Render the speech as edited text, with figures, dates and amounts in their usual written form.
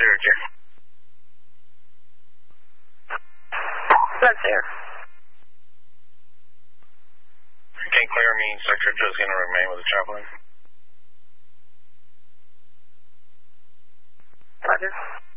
Jeff. That's there. Can clear means Sector Joe's going to remain with the chaplain. Roger.